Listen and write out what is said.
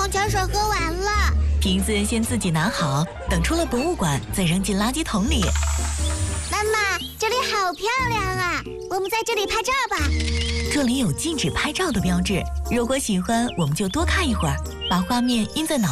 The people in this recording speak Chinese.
矿泉水喝完了。 瓶子先自己拿好，等出了博物馆再扔进垃圾桶里。 妈妈，这里好漂亮啊！我们在这里拍照吧。 这里有禁止拍照的标志，如果喜欢，我们就多看一会儿，把画面印在脑